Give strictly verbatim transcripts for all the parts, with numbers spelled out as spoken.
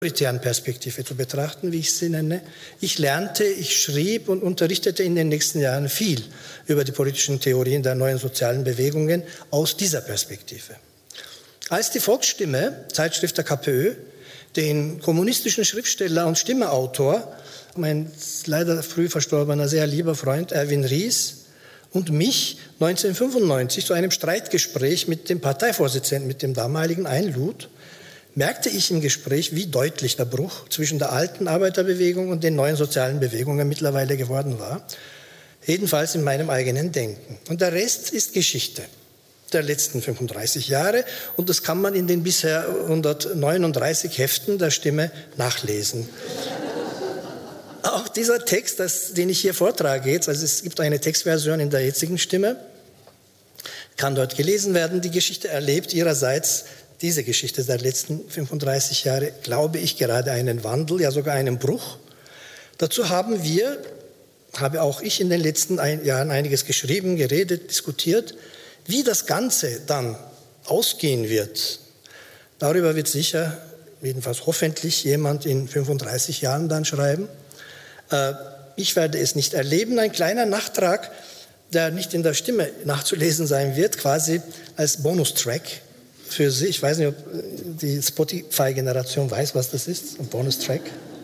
minoritären Perspektive zu betrachten, wie ich sie nenne. Ich lernte, ich schrieb und unterrichtete in den nächsten Jahren viel über die politischen Theorien der neuen sozialen Bewegungen aus dieser Perspektive. Als die Volksstimme, Zeitschrift der K P Ö, den kommunistischen Schriftsteller und Stimmeautor, mein leider früh verstorbener sehr lieber Freund Erwin Ries, und mich neunzehnhundertfünfundneunzig zu einem Streitgespräch mit dem Parteivorsitzenden, mit dem damaligen, einlud, merkte ich im Gespräch, wie deutlich der Bruch zwischen der alten Arbeiterbewegung und den neuen sozialen Bewegungen mittlerweile geworden war. Jedenfalls in meinem eigenen Denken. Und der Rest ist Geschichte der letzten fünfunddreißig Jahre. Und das kann man in den bisher hundertneununddreißig Heften der Stimme nachlesen. Auch dieser Text, das, den ich hier vortrage jetzt, also es gibt eine Textversion in der jetzigen Stimme, kann dort gelesen werden. Die Geschichte erlebt ihrerseits, diese Geschichte der letzten fünfunddreißig Jahre, glaube ich, gerade einen Wandel, ja sogar einen Bruch. Dazu haben wir, habe auch ich in den letzten ein, Jahren einiges geschrieben, geredet, diskutiert. Wie das Ganze dann ausgehen wird, darüber wird sicher, jedenfalls hoffentlich, jemand in fünfunddreißig Jahren dann schreiben. Äh, ich werde es nicht erleben. Ein kleiner Nachtrag, der nicht in der Stimme nachzulesen sein wird, quasi als Bonustrack für Sie. Ich weiß nicht, ob die Spotify-Generation weiß, was das ist, ein Bonustrack.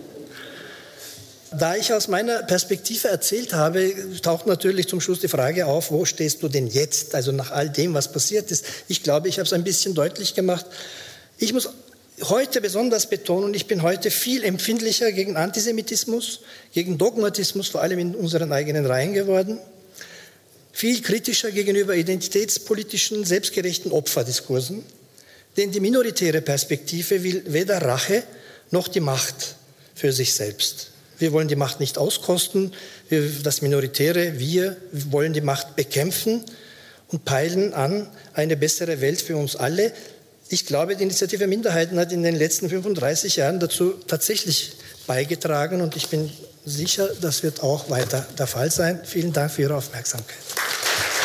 Da ich aus meiner Perspektive erzählt habe, taucht natürlich zum Schluss die Frage auf, wo stehst du denn jetzt, also nach all dem, was passiert ist. Ich glaube, ich habe es ein bisschen deutlich gemacht. Ich muss heute besonders betonen, ich bin heute viel empfindlicher gegen Antisemitismus, gegen Dogmatismus, vor allem in unseren eigenen Reihen geworden, viel kritischer gegenüber identitätspolitischen, selbstgerechten Opferdiskursen, denn die minoritäre Perspektive will weder Rache noch die Macht für sich selbst. Wir wollen die Macht nicht auskosten, wir, das Minoritäre, wir wollen die Macht bekämpfen und peilen an eine bessere Welt für uns alle. Ich glaube, die Initiative Minderheiten hat in den letzten fünfunddreißig Jahren dazu tatsächlich beigetragen und ich bin sicher, das wird auch weiter der Fall sein. Vielen Dank für Ihre Aufmerksamkeit.